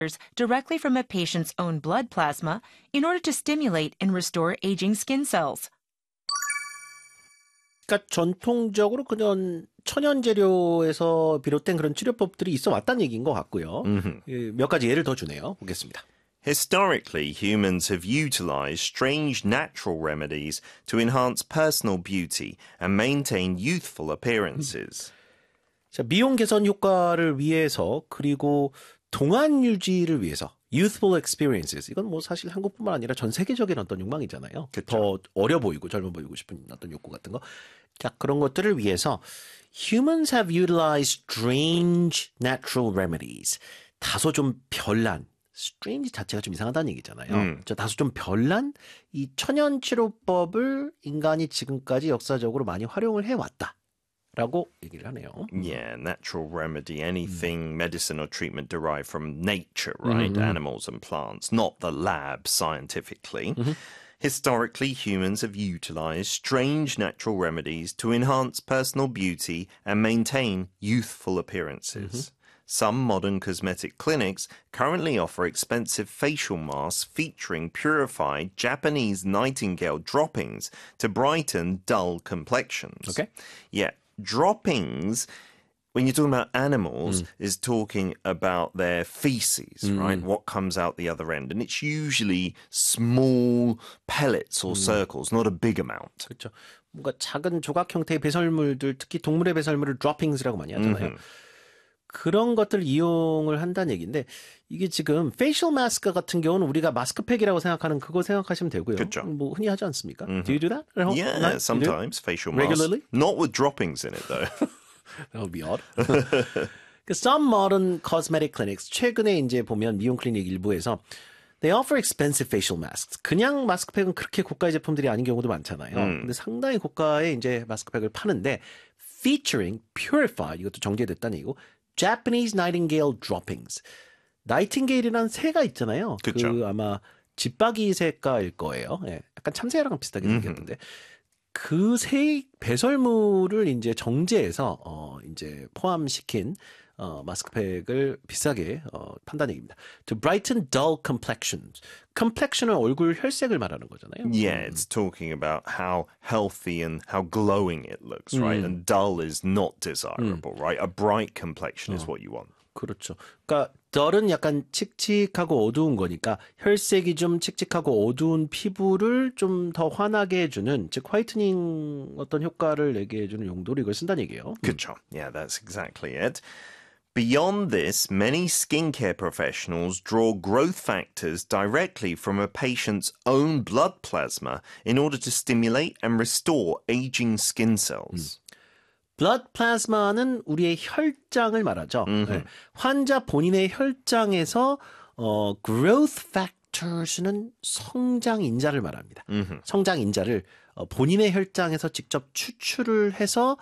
directly from a patient's own blood plasma in order to stimulate and restore aging skin cells. 그러니까 전통적으로 그런 천연 재료에서 비롯된 그런 치료법들이 있어 왔다는 얘기인 것 같고요. 몇 가지 예를 더 주네요. 보겠습니다. Historically, humans have utilized strange natural remedies to enhance personal beauty and maintain youthful appearances. 자, 미용 개선 효과를 위해서 그리고 동안 유지를 위해서 youthful experiences 이건 뭐 사실 한국뿐만 아니라 전 세계적인 어떤 욕망이잖아요. 그쵸. 더 어려 보이고 젊어 보이고 싶은 어떤 욕구 같은 거. 자, 그런 것들을 위해서 humans have utilized strange natural remedies. 다소 좀 별난 strange 자체가 좀 이상하다는 얘기잖아요. 저 다소 좀 별난 이 천연 치료법을 인간이 지금까지 역사적으로 많이 활용을 해왔다. 라고 얘기를 하네요. Yeah, natural remedy, anything medicine or treatment derived from nature, right? Animals and plants, not the lab scientifically. Historically, humans have utilized strange natural remedies to enhance personal beauty and maintain youthful appearances. Some modern cosmetic clinics currently offer expensive facial masks featuring purified Japanese nightingale droppings to brighten dull complexions. Okay. Yeah, droppings, when you're talking about animals, is talking about their feces, right? What comes out the other end. And it's usually small pellets or circles, not a big amount. 그렇죠. 뭔가 작은 조각 형태의 배설물들, 특히 동물의 배설물을 droppings라고 많이 하잖아요. 그런 것들을 이용을 한다는 얘기인데 이게 지금 facial mask 같은 경우는 우리가 마스크팩이라고 생각하는 그거 생각하시면 되고요. 그렇죠. 뭐 흔히 하지 않습니까? Do you do that? Yeah, sometimes facial masks. Regularly? Not with droppings in it, though. That would be odd. Some modern cosmetic clinics 최근에 이제 보면 미용 클리닉 일부에서 They offer expensive facial masks. 그냥 마스크팩은 그렇게 고가의 제품들이 아닌 경우도 많잖아요. 근데 상당히 고가의 이제 마스크팩을 파는데 featuring purified 이것도 정제됐다는 얘기고 Japanese nightingale droppings. 나이팅게일이라는 새가 있잖아요. 그쵸. 그 아마 집박이 새가일 거예요. 예, 약간 참새랑 비슷하게 생겼는데 그 새 배설물을 이제 정제해서 이제 포함시킨 마스크팩을 비싸게 판다는 얘기입니다. To brighten dull complexions. complexion은 얼굴 혈색을 말하는 거잖아요. Yeah, it's talking about how healthy and how glowing it looks, right? And dull is not desirable, right? A bright complexion is what you want. 그렇죠. 그러니까 dull은 약간 칙칙하고 어두운 거니까 혈색이 좀 칙칙하고 어두운 피부를 좀 더 환하게 해주는 즉 화이트닝 어떤 효과를 내게 해주는 용도로 이걸 쓴다는 얘기예요. Good job. Yeah, that's exactly it. Beyond this, many skincare professionals draw growth factors directly from a patient's own blood plasma in order to stimulate and restore aging skin cells. blood plasma는 우리의 혈장을 말하죠. 네. 환자 본인의 혈장에서 growth factors는 성장 인자를 말합니다. 성장 인자를 본인의 혈장에서 직접 추출을 해서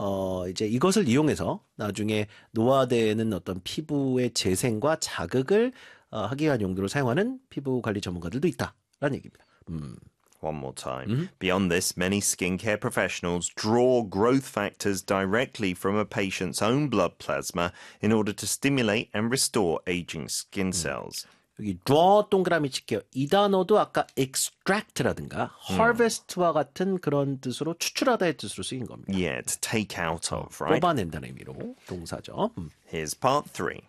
이제 이것을 이용해서 나중에 노화되는 어떤 피부의 재생과 자극을 하기 위한 용도로 사용하는 피부 관리 전문가들도 있다라는 얘기입니다. One more time. Beyond this, many skincare professionals draw growth factors directly from a patient's own blood plasma in order to stimulate and restore aging skin cells. 여기 draw 동그라미 칠게요. 이 단어도 아까 extract라든가 harvest와 같은 그런 뜻으로 추출하다의 뜻으로 쓰인 겁니다. Yeah, to take out of, right? 뽑아낸다는 의미로 동사죠. Here's part 3.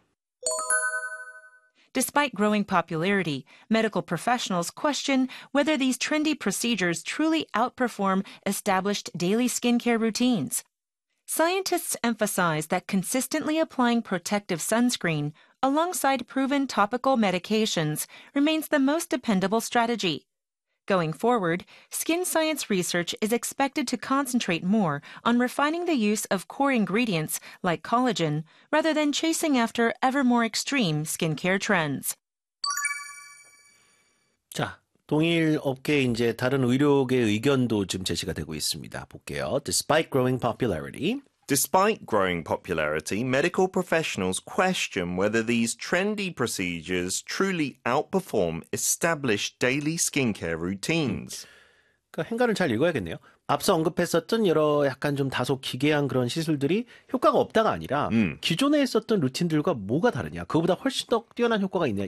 Despite growing popularity, medical professionals question whether these trendy procedures truly outperform established daily skincare routines. Scientists emphasize that consistently applying protective sunscreen alongside proven topical medications remains the most dependable strategy. Going forward, skin science research is expected to concentrate more on refining the use of core ingredients like collagen rather than chasing after ever more extreme skincare trends. 자, 동일 업계 이제 다른 의료계 의견도 지금 제시가 되고 있습니다. 볼게요. Despite growing popularity, Despite growing popularity, medical professionals question whether these trendy procedures truly outperform established daily skincare routines. 그러니까 행간을 잘 읽어야겠네요. 앞서 언급했었던 여러 약간 좀 다소 기괴한 그런 시술들이 효과가 없다가 아니라 기존에 있었던 루틴들과 뭐가 다르냐, 그거보다 훨씬 더 뛰어난 효과가 있냐,